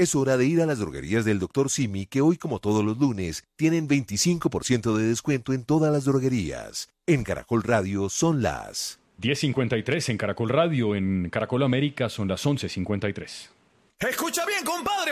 Es hora de ir a las droguerías del Dr. Simi, que hoy, como todos los lunes, tienen 25% de descuento en todas las droguerías. En Caracol Radio son las 10:53 en Caracol Radio, en Caracol América son las 11:53. Escucha bien, compadre.